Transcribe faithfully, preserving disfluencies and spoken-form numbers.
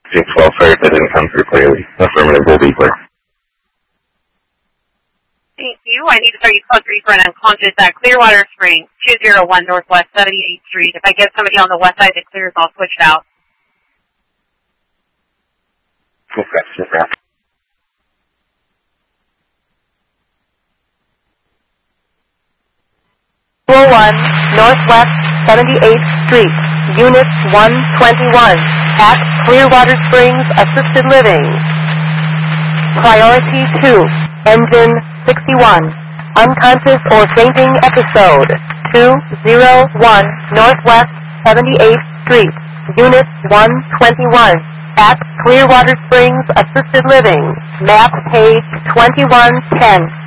six twelve, sorry if that didn't come through clearly. Affirmative, will be clear. Thank you. I need to start you code three for an unconscious at Clearwater Springs, two oh one Northwest seventy-eighth Street. If I get somebody on the west side that clears, I'll switch it out. Okay, yes, ma'am. two oh one Northwest seventy-eighth Street, Unit one twenty-one, at Clearwater Springs Assisted Living. Priority two, Engine sixty-one, unconscious or fainting episode, two oh one Northwest seventy-eighth Street, Unit one twenty-one, at Clearwater Springs Assisted Living, map page twenty-one ten.